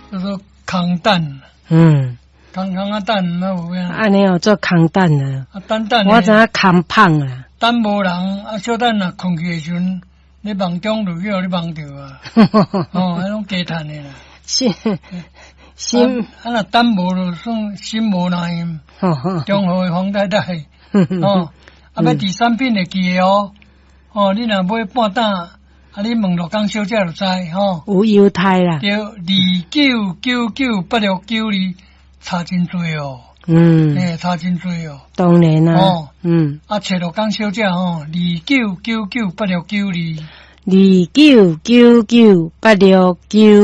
叫做空蛋。空啊蛋，那有咩？ 安尼哦，做空蛋啊。 蛋。 我知影空胖啊。 蛋无人小蛋啊，困去的时阵，你梦中就叫你梦着啊。迄种加碳的啦。心那蛋无就算心无难用。中和的黄太太。要第三品会记的哦。你若买半担。你问罗江小姐就知有犹太啦， 对29998692差真多哦，差真多哦， 当然啦， 找罗江小姐29998692， 29998692。